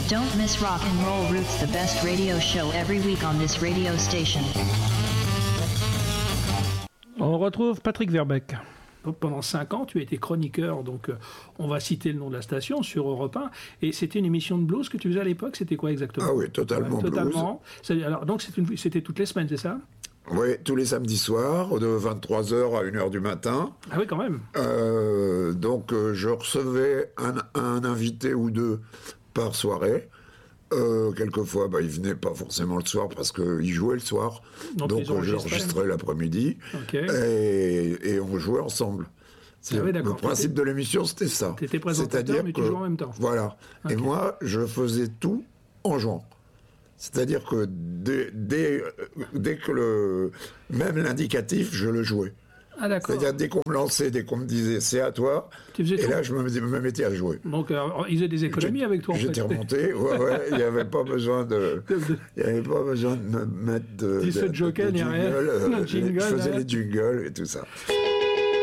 Don't miss Rock and Roll Roots, the best radio show every week on this radio station. On retrouve Patrick Verbeek. Pendant 5 ans, tu as été chroniqueur, donc on va citer le nom de la station, sur Europe 1, et c'était une émission de blues que tu faisais à l'époque, c'était quoi exactement ? Ah oui, totalement blues. Totalement. Alors, donc c'était toutes les semaines, c'est ça ? Oui, tous les samedis soirs, de 23h à 1h du matin. Ah oui, quand même. Donc je recevais un invité ou deux par soirée. Quelquefois, il venait pas forcément le soir parce qu'il jouait le soir. Donc je l'enregistrais l'après-midi. Okay. Et on jouait ensemble. Le principe de l'émission, c'était ça. Tu étais présentateur, mais tu jouais en même temps. Voilà. Okay. Et moi, je faisais tout en jouant. C'est-à-dire que dès que même l'indicatif, je le jouais. Ah, d'accord. C'est-à-dire dès qu'on me lançait, dès qu'on me disait c'est à toi, et là je me mettais à jouer. Donc ils faisaient des économies avec toi en fait. J'étais remonté, il n'y avait pas besoin de me mettre de joker, jingle, je faisais les jingles et tout ça.